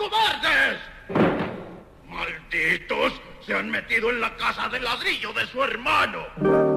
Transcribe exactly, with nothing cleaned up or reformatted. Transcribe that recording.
cobardes! ¡Malditos! Se han metido en la casa de ladrillo de su hermano.